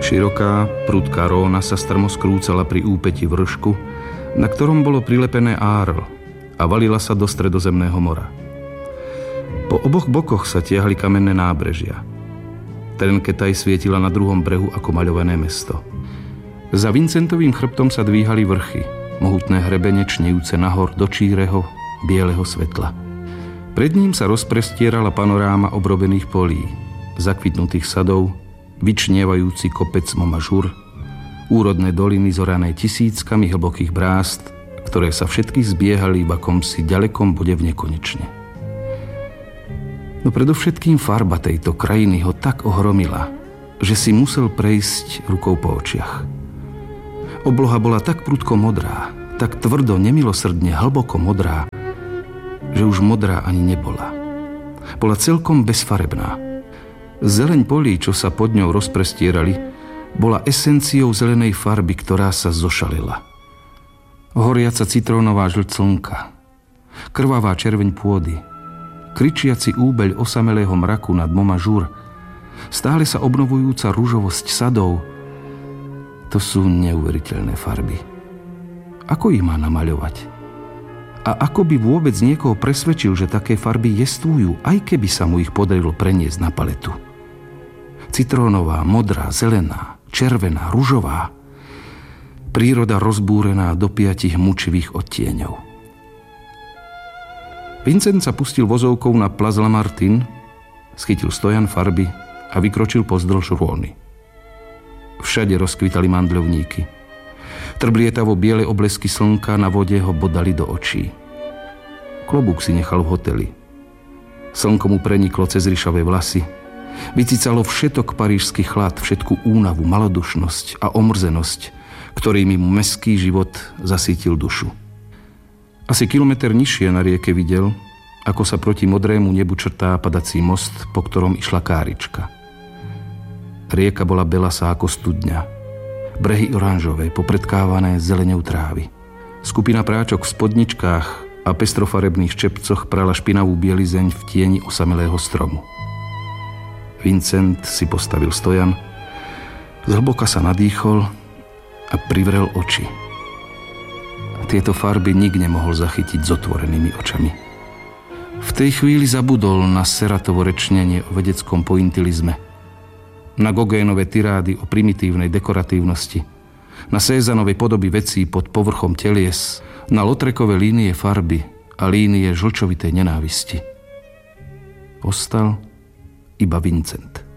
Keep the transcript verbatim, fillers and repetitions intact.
Široká, prudká Róna sa strmo skrúcala pri úpäti vršku, na ktorom bolo prilepené Arles a valila sa do Stredozemného mora. Po oboch bokoch sa tiahli kamenné nábrežia. Trenketaj svietila na druhom brehu ako maľované mesto. Za Vincentovým chrbtom sa dvíhali vrchy, mohutné hrebene čnejúce nahor do číreho, bieleho svetla. Pred ním sa rozprestierala panoráma obrobených polí, zakvitnutých sadov, vyčnievajúci kopec Montmajour, úrodné doliny zorané tisíckami hlbokých brázd, ktoré sa všetky zbiehali v akomsi ďalekom bode v nekonečne. No predovšetkým farba tejto krajiny ho tak ohromila, že si musel prejsť rukou po očiach. Obloha bola tak prudko modrá, tak tvrdo, nemilosrdne, hlboko modrá, že už modrá ani nebola. Bola celkom bezfarebná. Zeleň polí, čo sa pod ňou rozprestierali, bola esenciou zelenej farby, ktorá sa zošalila. Horiaca citrónová žlť slnka, krvavá červeň pôdy, kričiaci úbeľ osamelého mraku nad Montmajour, stále sa obnovujúca ružovosť sadov, to sú neuveriteľné farby. Ako ich má namaľovať? A ako by vôbec niekoho presvedčil, že také farby jestvujú, aj keby sa mu ich podarilo preniesť na paletu? Citrónová, modrá, zelená, červená, ružová. Príroda rozbúrená do piatich mučivých odtieňov. Vincent sa pustil vozovkou na Place Lamartine, schytil stojan farby a vykročil pozdĺž Róny. Všade rozkvitali mandľovníky. Trblietavo biele oblesky slnka na vode ho bodali do očí. Klobúk si nechal v hoteli. Slnko mu preniklo cez ryšavé vlasy. Vycicalo všetok parížsky chlad, všetku únavu, malodušnosť a omrzenosť, ktorými mu mestský život zasítil dušu. Asi kilometr nižšie na rieke videl, ako sa proti modrému nebu črtá padací most, po ktorom išla kárička. Rieka bola belasá ako studňa, brehy oranžové, popredkávané zeleňou trávy. Skupina práčok v spodničkách a pestrofarebných čepcoch prala špinavú bielizeň v tieni osamelého stromu. Vincent si postavil stojan, zhlboka sa nadýchol a privrel oči. Tieto farby nik nemohol zachytiť s otvorenými očami. V tej chvíli zabudol na Seratovo rečnenie o vedeckom pointilizme, na Gogénove tirády o primitívnej dekoratívnosti, na Cézanove podoby vecí pod povrchom telies, na Lautrécove línie farby a línie žlčovitej nenávisti. Ostal iba Vincent.